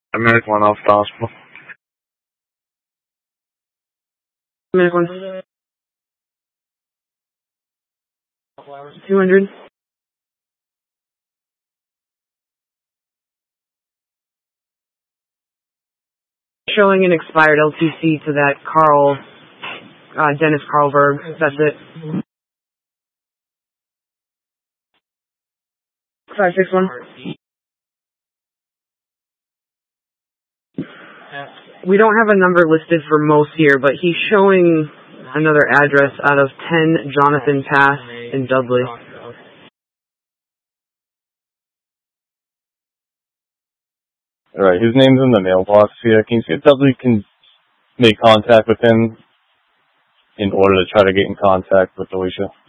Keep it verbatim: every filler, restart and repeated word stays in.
American one off the hospital. American one. two hundred. Showing an expired L T C to that Carl, uh, Dennis Carlberg. That's it. five six one. We don't have a number listed for most here, but he's showing another address out of ten Jonathan Pass in Dudley. Alright, his name's in the mailbox here. Can you see if Dudley can make contact with him in order to try to get in contact with Alicia?